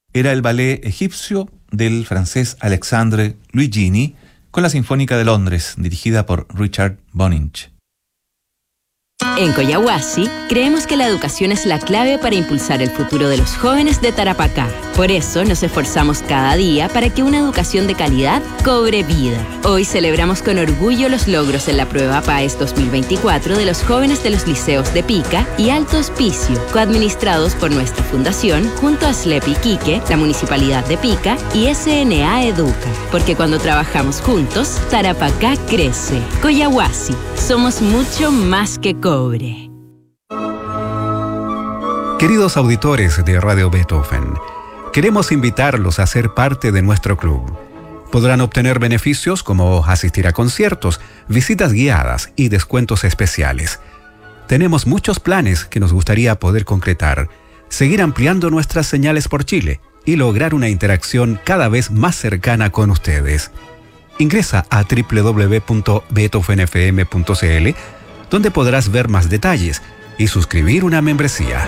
Era el ballet egipcio del francés Alexandre Luigini con la Sinfónica de Londres, dirigida por Richard Boninch. En Collahuasi, creemos que la educación es la clave para impulsar el futuro de los jóvenes de Tarapacá. Por eso nos esforzamos cada día para que una educación de calidad cobre vida. Hoy celebramos con orgullo los logros en la prueba PAES 2024 de los jóvenes de los liceos de Pica y Alto Hospicio, coadministrados por nuestra fundación junto a SLEP Iquique, la Municipalidad de Pica y SNA Educa. Porque cuando trabajamos juntos, Tarapacá crece. Collahuasi, somos mucho más que cobre. Queridos auditores de Radio Beethoven, queremos invitarlos a ser parte de nuestro club. Podrán obtener beneficios como asistir a conciertos, visitas guiadas y descuentos especiales. Tenemos muchos planes que nos gustaría poder concretar, seguir ampliando nuestras señales por Chile y lograr una interacción cada vez más cercana con ustedes. Ingresa a www.beethovenfm.cl, donde podrás ver más detalles y suscribir una membresía.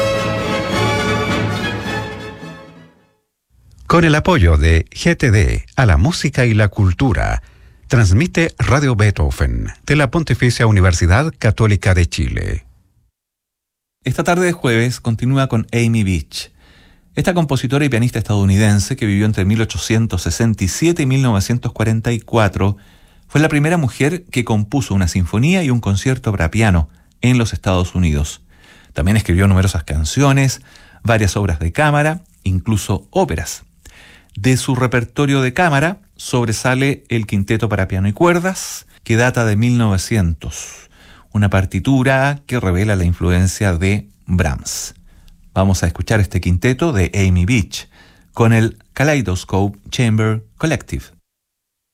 Con el apoyo de GTD a la música y la cultura, transmite Radio Beethoven de la Pontificia Universidad Católica de Chile. Esta tarde de jueves continúa con Amy Beach. Esta compositora y pianista estadounidense que vivió entre 1867 y 1944 fue la primera mujer que compuso una sinfonía y un concierto para piano en los Estados Unidos. También escribió numerosas canciones, varias obras de cámara, incluso óperas. De su repertorio de cámara sobresale el Quinteto para piano y cuerdas, que data de 1900, una partitura que revela la influencia de Brahms. Vamos a escuchar este quinteto de Amy Beach con el Kaleidoscope Chamber Collective.